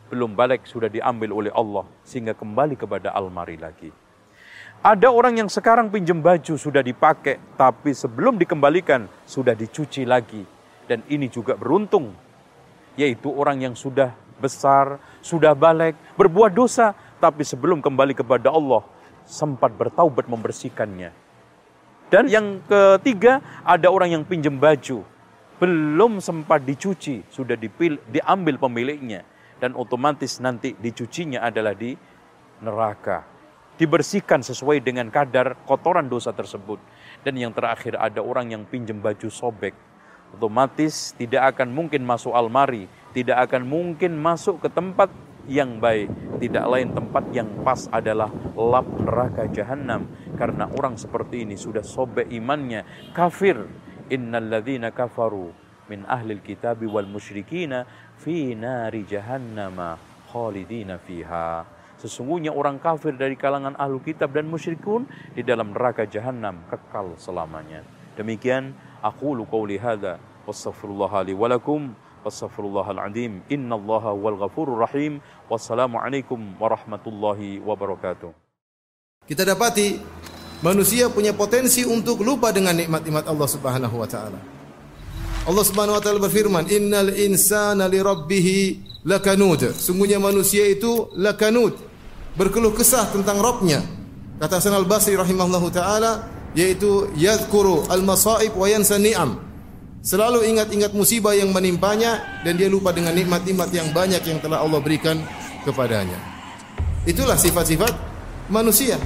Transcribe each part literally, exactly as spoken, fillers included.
belum balik sudah diambil oleh Allah sehingga kembali kepada almari lagi. Ada orang yang sekarang pinjam baju sudah dipakai, tapi sebelum dikembalikan sudah dicuci lagi. Dan ini juga beruntung, yaitu orang yang sudah besar, sudah balik, berbuat dosa, tapi sebelum kembali kepada Allah sempat bertaubat membersihkannya. Dan yang ketiga, ada orang yang pinjam baju, belum sempat dicuci, sudah dipil, diambil pemiliknya. Dan otomatis nanti dicucinya adalah di neraka. Dibersihkan sesuai dengan kadar kotoran dosa tersebut. Dan yang terakhir ada orang yang pinjam baju sobek. Otomatis tidak akan mungkin masuk almari. Tidak akan mungkin masuk ke tempat yang baik. Tidak lain tempat yang pas adalah lap neraka jahanam. Karena orang seperti ini sudah sobek imannya. Kafir. Innal ladzina kafaru min ahlil kitabi wal musyrikina fi nari jahannama khalidina fiha. Sesungguhnya orang kafir dari kalangan ahlu kitab dan musyrikun di dalam neraka jahannam kekal selamanya. Demikian aqulu qouli hadza wastaghfirullah li wa lakum wastaghfirullahal azim innallaha wal ghafurur rahim. Wassalamualaikum warahmatullahi wabarakatuh. Kita dapati manusia punya potensi untuk lupa dengan nikmat-nikmat Allah Subhanahu wa taala. Allah Subhanahu wa taala berfirman, "Innal insana li rabbih lakanud." Sungguhnya manusia itu lakanud, berkeluh kesah tentang Rabbnya. Kata Hasan Al-Basri rahimahullahu taala, yaitu yadhkuru al-masaib wa yansa ni'am. Selalu ingat-ingat musibah yang menimpanya dan dia lupa dengan nikmat-nikmat yang banyak yang telah Allah berikan kepadanya. Itulah sifat-sifat manusia.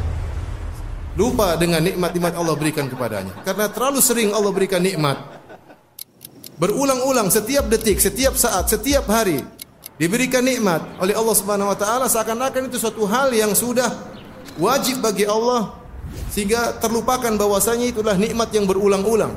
Lupa dengan nikmat-nikmat Allah berikan kepadanya. Karena terlalu sering Allah berikan nikmat. Berulang-ulang setiap detik, setiap saat, setiap hari diberikan nikmat oleh Allah Subhanahu wa taala, seakan-akan itu suatu hal yang sudah wajib bagi Allah sehingga terlupakan bahwasanya itulah nikmat yang berulang-ulang.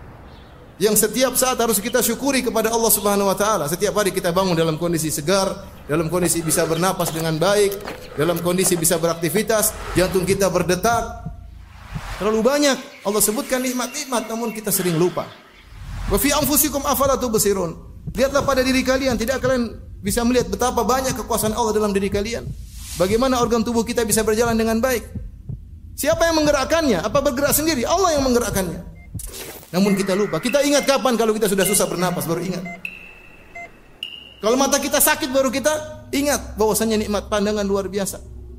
Yang setiap saat harus kita syukuri kepada Allah Subhanahu wa taala. Setiap hari kita bangun dalam kondisi segar, dalam kondisi bisa bernapas dengan baik, dalam kondisi bisa beraktivitas, jantung kita berdetak. Terlalu banyak Allah sebutkan nikmat-nikmat namun kita sering lupa. Wa fi anfusikum afala tubsirun. Lihatlah pada diri kalian, tidak kalian bisa melihat betapa banyak kekuasaan Allah dalam diri kalian. Bagaimana organ tubuh kita bisa berjalan dengan baik? Siapa yang menggerakkannya? Apa bergerak sendiri? Allah yang menggerakkannya. Namun kita lupa. Kita ingat kapan kalau kita sudah susah bernapas baru ingat. Kalau mata kita sakit baru kita ingat bahwasanya nikmat pandangan luar biasa.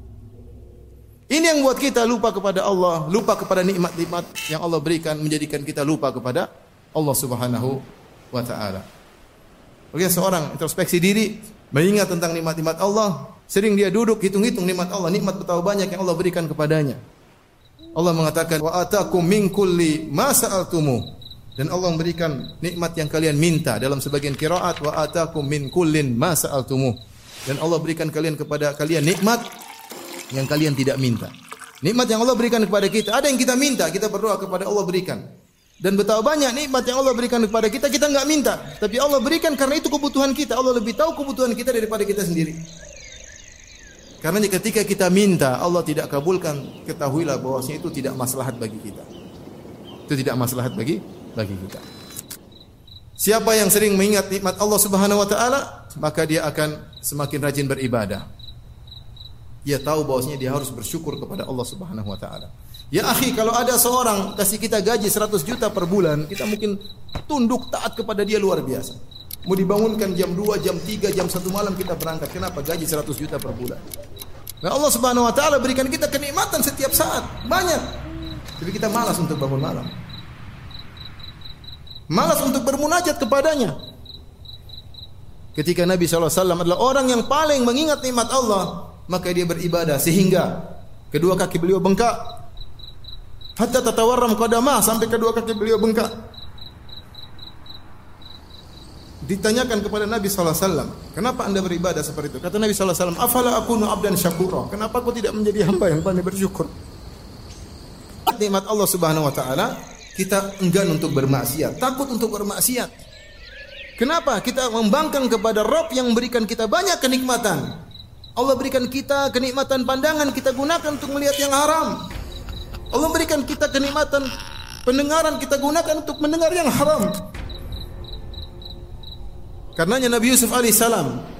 Ini yang buat kita lupa kepada Allah, lupa kepada nikmat-nikmat yang Allah berikan, menjadikan kita lupa kepada Allah Subhanahu wa taala. Bagi seorang introspeksi diri, mengingat tentang nikmat-nikmat Allah, sering dia duduk hitung-hitung nikmat Allah, nikmat betapa banyak yang Allah berikan kepadanya. Allah mengatakan wa atakum min kulli ma sa'altumu, dan Allah memberikan nikmat yang kalian minta. Dalam sebagian qiraat wa atakum min kullin ma sa'altumu, dan Allah berikan kalian kepada kalian nikmat yang kalian tidak minta. Nikmat yang Allah berikan kepada kita, ada yang kita minta, kita berdoa kepada Allah berikan. Dan betapa banyak nikmat yang Allah berikan kepada kita, kita enggak minta, tapi Allah berikan karena itu kebutuhan kita. Allah lebih tahu kebutuhan kita daripada kita sendiri. Karena ketika kita minta, Allah tidak kabulkan, ketahuilah bahwasanya itu tidak maslahat bagi kita. Itu tidak maslahat bagi bagi kita. Siapa yang sering mengingat nikmat Allah Subhanahu wa taala, maka dia akan semakin rajin beribadah. Dia tahu bahwasanya dia harus bersyukur kepada Allah Subhanahu wa taala. Ya akhi, kalau ada seorang kasih kita gaji seratus juta per bulan, kita mungkin tunduk taat kepada dia luar biasa. Mau dibangunkan jam dua, jam tiga, jam satu malam kita berangkat. Kenapa? Gaji seratus juta per bulan. Nah, Allah Subhanahu wa taala berikan kita kenikmatan setiap saat, banyak. Tapi kita malas untuk bangun malam. Malas untuk bermunajat kepadanya. Ketika Nabi sallallahu alaihi wasallam adalah orang yang paling mengingat nikmat Allah, maka dia beribadah sehingga kedua kaki beliau bengkak. Hatta tatawarram qadamah, sampai kedua kaki beliau bengkak. Ditanyakan kepada Nabi sallallahu alaihi wasallam, "Kenapa Anda beribadah seperti itu?" Kata Nabi sallallahu alaihi wasallam, "Afala akunu abdan syakura?" Kenapa aku tidak menjadi hamba yang pandai bersyukur? Nikmat Allah Subhanahu wa taala, kita enggan untuk bermaksiat, takut untuk bermaksiat. Kenapa? Kita membangkang kepada Rabb yang memberikan kita banyak kenikmatan. Allah berikan kita kenikmatan pandangan, kita gunakan untuk melihat yang haram. Allah berikan kita kenikmatan pendengaran, kita gunakan untuk mendengar yang haram. Karenanya Nabi Yusuf alaihissalam